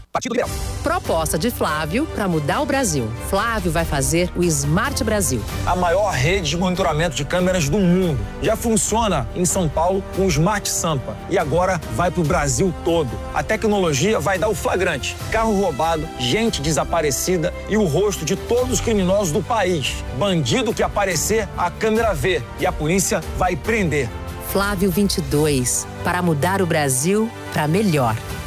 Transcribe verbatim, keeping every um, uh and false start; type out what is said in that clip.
Partido Liberal. Proposta de Flávio para mudar o Brasil. Flávio vai fazer o Smart Brasil. A maior rede de monitoramento de câmeras do mundo. Já funciona em São Paulo com o Smart Sampa. E agora vai para o Brasil todo. A tecnologia vai dar o flagrante. Carro roubado, gente desaparecida e o rosto de todos os criminosos do país. Bandido que aparecer, a câmera vê. E a polícia vai prender. Flávio vinte e dois, para mudar o Brasil para melhor.